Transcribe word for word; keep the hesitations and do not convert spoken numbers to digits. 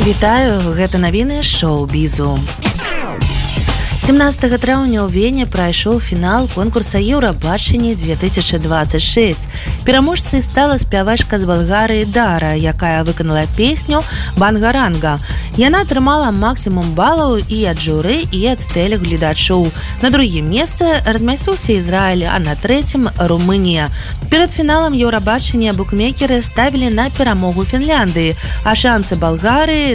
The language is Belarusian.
Вітаю, гэта навіны шоу-бізу. семнадцатага траўня ў Вене прайшоў фінал конкурса Еўрабачання две тысячи двадцать шесть. Пераможцай стала спявачка з Балгарыі Дара, якая выканала песню «Бангаранга». Яна атрымала максімум балаў і ад журы, і ад тэлегледачоў. На другім месцы размясціўся Ізраіль, а на трэцім – Румынія. Перад фіналам Еўрабачання букмекеры ставілі на перамогу Фінляндыі, а шансы Балгарыі